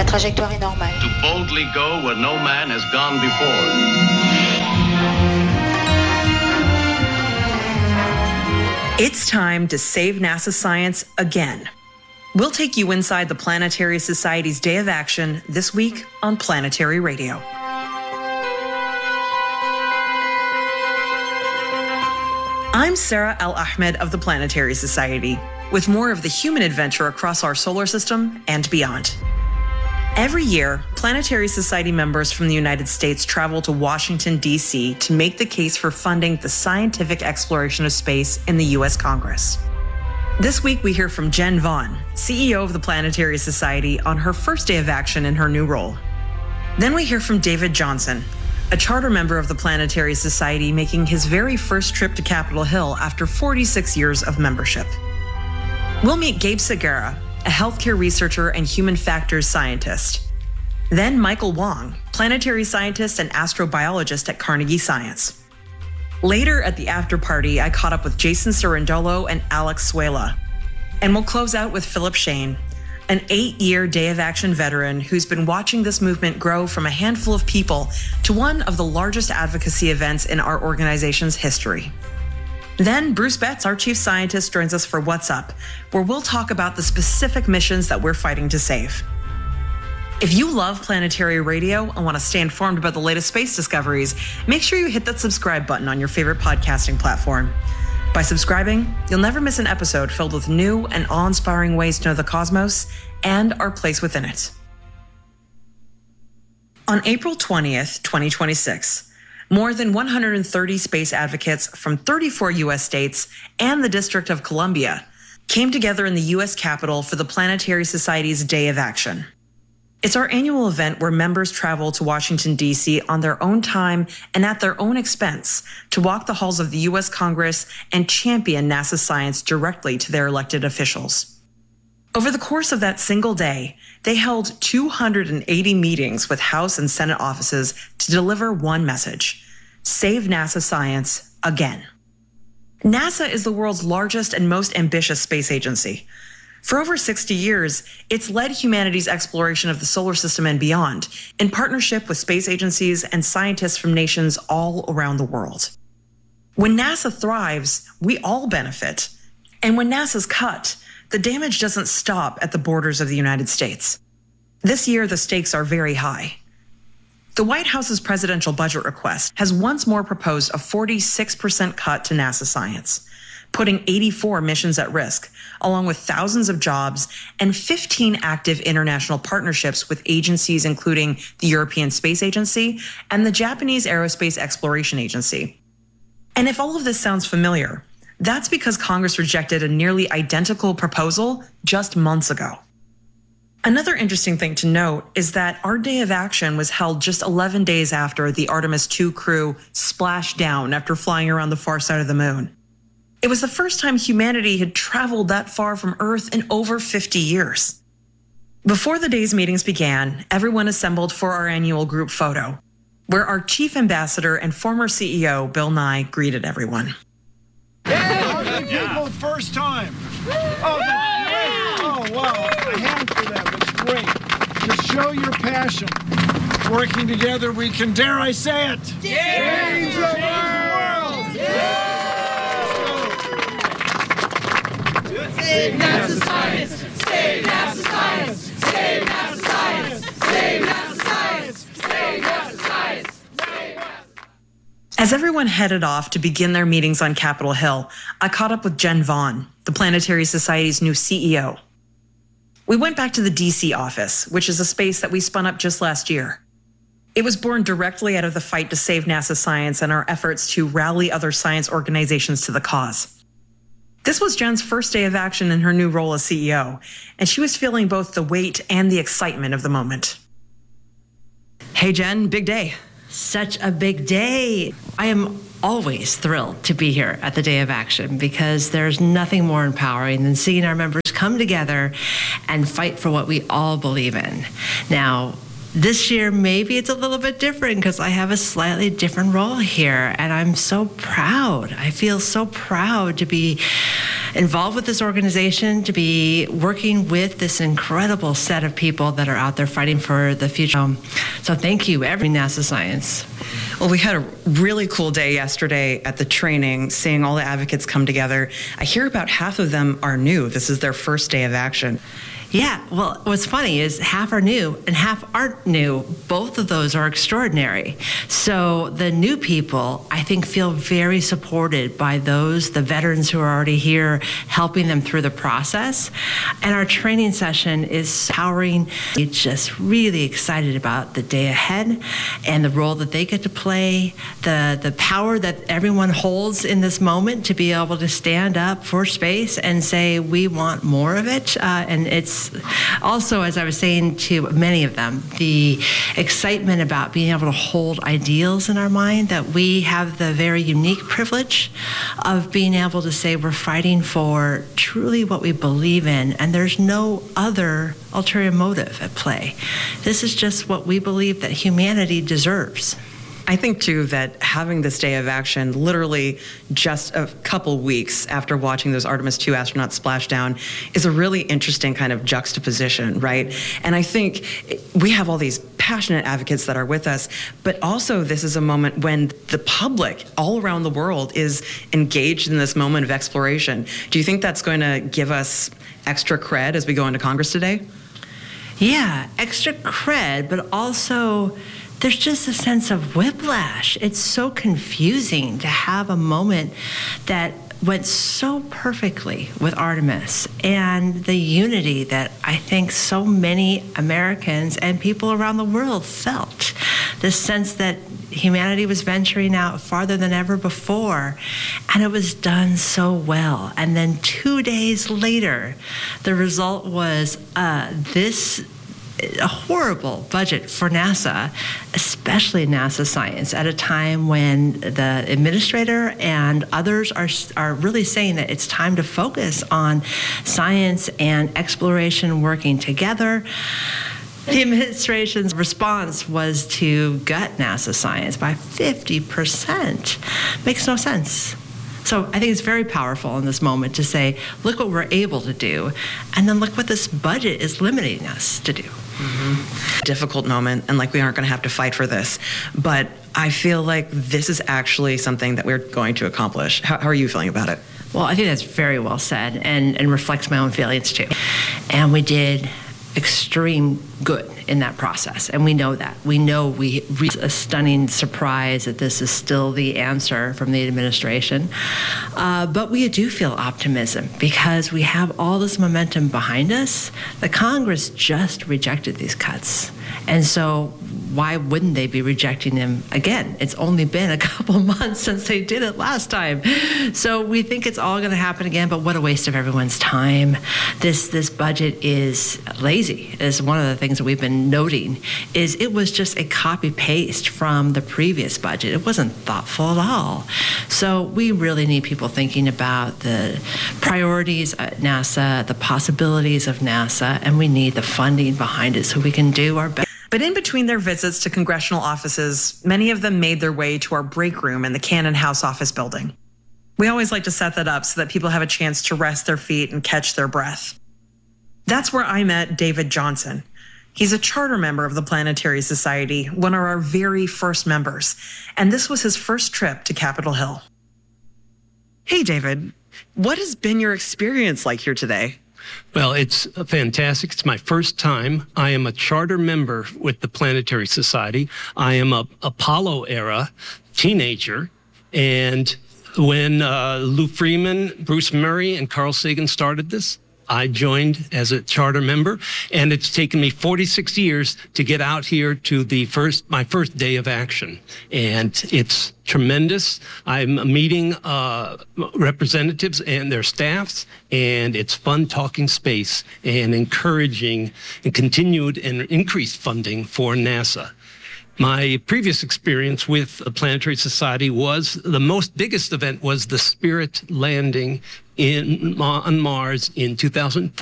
trajectoire est normale. To boldly go where no man has gone before. It's time to save NASA science again. We'll take you inside the Planetary Society's Day of Action this week on Planetary Radio. I'm Sarah Al-Ahmed of the Planetary Society, with more of the human adventure across our solar system and beyond. Every year, Planetary Society members from the United States travel to Washington, D.C. to make the case for funding the scientific exploration of space in the U.S. Congress. This week, we hear from Jen Vaughn, CEO of the Planetary Society, on her first day of action in her new role. Then we hear from David Johnson, a charter member of the Planetary Society making his very first trip to Capitol Hill after 46 years of membership. We'll meet Gabe Segura, a healthcare researcher and human factors scientist. Then Michael Wong, planetary scientist and astrobiologist at Carnegie Science. Later at the after party, I caught up with Jason Cerundolo and Alex Suela. And we'll close out with Philip Shane, an 8-year Day of Action veteran who's been watching this movement grow from a handful of people to one of the largest advocacy events in our organization's history. Then Bruce Betts, our chief scientist, joins us for What's Up, where we'll talk about the specific missions that we're fighting to save. If you love Planetary Radio and want to stay informed about the latest space discoveries, make sure you hit that subscribe button on your favorite podcasting platform. By subscribing, you'll never miss an episode filled with new and awe-inspiring ways to know the cosmos and our place within it. On April 20th, 2026, more than 130 space advocates from 34 U.S. states and the District of Columbia came together in the U.S. Capitol for the Planetary Society's Day of Action. It's our annual event where members travel to Washington, D.C. on their own time and at their own expense to walk the halls of the U.S. Congress and champion NASA science directly to their elected officials. Over the course of that single day, they held 280 meetings with House and Senate offices to deliver one message: save NASA science again. NASA is the world's largest and most ambitious space agency. For over 60 years, it's led humanity's exploration of the solar system and beyond in partnership with space agencies and scientists from nations all around the world. When NASA thrives, we all benefit. And when NASA's cut, the damage doesn't stop at the borders of the United States. This year, the stakes are very high. The White House's presidential budget request has once more proposed a 46% cut to NASA science, putting 84 missions at risk, along with thousands of jobs and 15 active international partnerships with agencies including the European Space Agency and the Japanese Aerospace Exploration Agency. And if all of this sounds familiar, that's because Congress rejected a nearly identical proposal just months ago. Another interesting thing to note is that our Day of Action was held just 11 days after the Artemis II crew splashed down after flying around the far side of the moon. It was the first time humanity had traveled that far from Earth in over 50 years. Before the day's meetings began, everyone assembled for our annual group photo, where our chief ambassador and former CEO, Bill Nye, greeted everyone. Yeah, people, first time. Oh, that's great. Oh, wow. A hand for that. That's great. To show your passion. Working together, we can, dare I say it, change the world. Yeah. Save NASA science! Save NASA science! Save NASA science! Save NASA science! Save NASA science! As everyone headed off to begin their meetings on Capitol Hill, I caught up with Jen Vaughn, the Planetary Society's new CEO. We went back to the DC office, which is a space that we spun up just last year. It was born directly out of the fight to save NASA science and our efforts to rally other science organizations to the cause. This was Jen's first day of action in her new role as CEO, and she was feeling both the weight and the excitement of the moment. Hey, Jen, big day. Such a big day. I am always thrilled to be here at the Day of Action because there's nothing more empowering than seeing our members come together and fight for what we all believe in. Now, this year, maybe it's a little bit different because I have a slightly different role here, and I'm so proud. I feel so proud to be involved with this organization, to be working with this incredible set of people that are out there fighting for the future. So thank you, every NASA Science. Well, we had a really cool day yesterday at the training, seeing all the advocates come together. I hear about half of them are new. This is their first day of action. Yeah, well, what's funny is half are new and half aren't new. Both of those are extraordinary. So the new people, I think, feel very supported by the veterans who are already here, helping them through the process. And our training session is empowering. It's just really excited about the day ahead and the role that they get to play, the power that everyone holds in this moment to be able to stand up for space and say, we want more of it. And it's also, as I was saying to many of them, the excitement about being able to hold ideals in our mind, that we have the very unique privilege of being able to say we're fighting for truly what we believe in, and there's no other ulterior motive at play. This is just what we believe that humanity deserves. I think, too, that having this day of action literally just a couple weeks after watching those Artemis II astronauts splash down is a really interesting kind of juxtaposition, right? And I think we have all these passionate advocates that are with us, but also this is a moment when the public all around the world is engaged in this moment of exploration. Do you think that's going to give us extra cred as we go into Congress today? Yeah, extra cred, but also there's just a sense of whiplash. It's so confusing to have a moment that went so perfectly with Artemis, and the unity that I think so many Americans and people around the world felt. This sense that humanity was venturing out farther than ever before, and it was done so well. And then 2 days later, the result was a horrible budget for NASA, especially NASA Science, at a time when the administrator and others are really saying that it's time to focus on science and exploration working together. The administration's response was to gut NASA Science by 50%. Makes no sense. So I think it's very powerful in this moment to say, look what we're able to do, and then look what this budget is limiting us to do. Mm-hmm. Difficult moment, and like we aren't going to have to fight for this, but I feel like this is actually something that we're going to accomplish. How are you feeling about it? Well, I think that's very well said, and reflects my own feelings too. And we did extreme good in that process, and we know that. We know we reached a stunning surprise that this is still the answer from the administration. But we do feel optimism because we have all this momentum behind us. The Congress just rejected these cuts. And so why wouldn't they be rejecting them again? It's only been a couple months since they did it last time. So we think it's all going to happen again, but what a waste of everyone's time. This budget is lazy, is one of the things that we've been noting, is it was just a copy-paste from the previous budget. It wasn't thoughtful at all. So we really need people thinking about the priorities at NASA, the possibilities of NASA, and we need the funding behind it so we can do our best. But in between their visits to congressional offices, many of them made their way to our break room in the Cannon House office building. We always like to set that up so that people have a chance to rest their feet and catch their breath. That's where I met David Johnson. He's a charter member of the Planetary Society, one of our very first members, and this was his first trip to Capitol Hill. Hey, David, what has been your experience like here today? Well, it's fantastic. It's my first time. I am a charter member with the Planetary Society. I am a Apollo-era teenager, and when Lou Freeman, Bruce Murray, and Carl Sagan started this, I joined as a charter member, and it's taken me 46 years to get out here to my first day of action, and it's tremendous. I'm meeting representatives and their staffs, and it's fun talking space and encouraging and continued and increased funding for NASA. My previous experience with the Planetary Society was the biggest event was the Spirit landing on Mars in 2004.